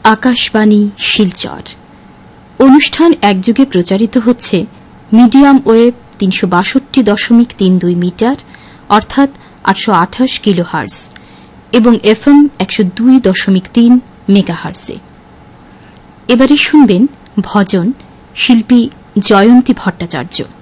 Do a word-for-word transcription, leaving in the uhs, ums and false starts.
আকাশবাণী শিলচর অনুষ্ঠান একযোগে প্রচারিত হচ্ছে মিডিয়াম ওয়েভ তিনশো বাষট্টি দশমিক তিন দুই মিটার অর্থাৎ আটশো আঠাশ কিলো হার্জ এবং এফএম একশো দুই দশমিক তিন মেগা হার্জে। এবারে শুনবেন ভজন শিল্পী জয়ন্তী ভট্টাচার্য।